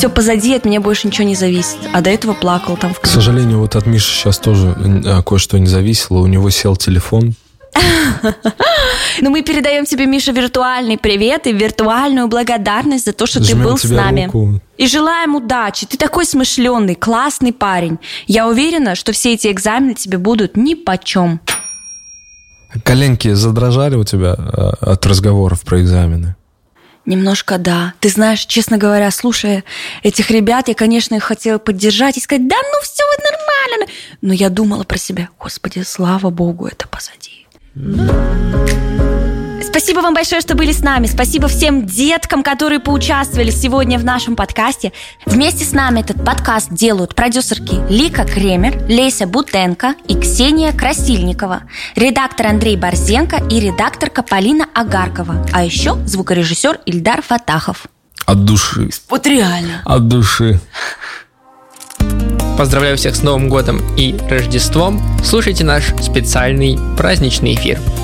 все позади, от меня больше ничего не зависит. А до этого плакал там в К сожалению, вот от Миши сейчас тоже кое-что не зависело. У него сел телефон. Но мы передаем тебе, Миша, виртуальный привет и виртуальную благодарность за то, что ты был с нами. Руку. И желаем удачи. Ты такой смышленый, классный парень. Я уверена, что все эти экзамены тебе будут нипочем. Коленки задрожали у тебя от разговоров про экзамены? Немножко да. Ты знаешь, честно говоря, слушая этих ребят, я, конечно, их хотела поддержать и сказать, да ну все нормально. Но я думала про себя, господи, слава богу, это позади. Спасибо вам большое, что были с нами. Спасибо всем деткам, которые поучаствовали сегодня в нашем подкасте. Вместе с нами этот подкаст делают продюсерки Лика Кремер, Леся Бутенко и Ксения Красильникова, редактор Андрей Борзенко и редакторка Полина Агаркова, а еще звукорежиссер Ильдар Фатахов. От души. Вот реально. От души. Поздравляю всех с Новым годом и Рождеством. Слушайте наш специальный праздничный эфир.